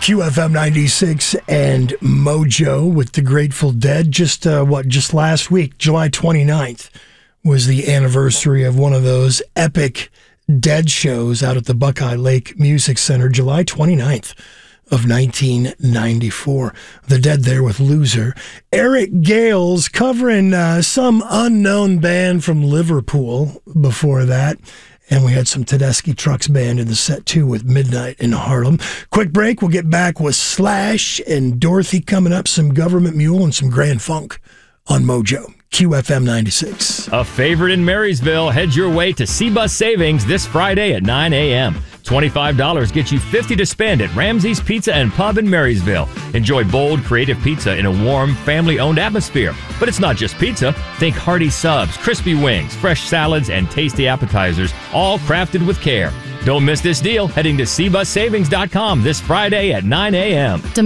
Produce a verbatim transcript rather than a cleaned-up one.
Q F M ninety-six and Mojo with the Grateful Dead. Just, uh, what, just last week, July twenty-ninth, was the anniversary of one of those epic Dead shows out at the Buckeye Lake Music Center, July twenty-ninth of nineteen ninety-four. The Dead there with Loser. Eric Gales covering uh, some unknown band from Liverpool before that. And we had some Tedeschi Trucks Band in the set, too, with Midnight in Harlem. Quick break. We'll get back with Slash and Dorothy coming up, some Government Mule, and some Grand Funk on Mojo. Q F M ninety-six. A favorite in Marysville heads your way to C-Bus Savings this Friday at nine a.m. twenty-five dollars gets you fifty dollars to spend at Ramsey's Pizza and Pub in Marysville. Enjoy bold, creative pizza in a warm, family-owned atmosphere. But it's not just pizza. Think hearty subs, crispy wings, fresh salads, and tasty appetizers, all crafted with care. Don't miss this deal heading to C bus savings dot com this Friday at nine a.m.